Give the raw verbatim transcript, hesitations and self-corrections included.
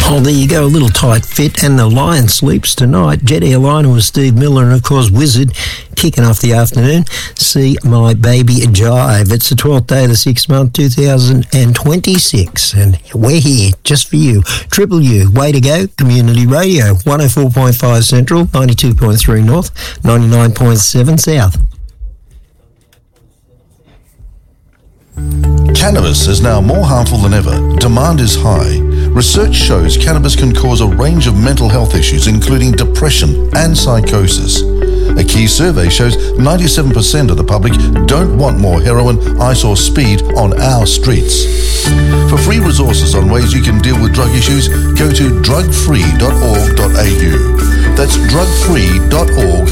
Oh, there you go, a little tight fit. And the Lion sleeps tonight. Jet Airliner with Steve Miller and, of course, Wizard kicking off the afternoon. See My Baby Jive. It's the twelfth day of the sixth month, two thousand twenty-six. And we're here just for you. Triple U, way to go, Community Radio. one oh four point five Central, ninety-two point three North, ninety-nine point seven South. Cannabis is now more harmful than ever. Demand is high. Research shows cannabis can cause a range of mental health issues, including depression and psychosis. A key survey shows ninety-seven percent of the public don't want more heroin, ice or speed on our streets. For free resources on ways you can deal with drug issues, go to drug free dot org dot a u. That's drug free dot org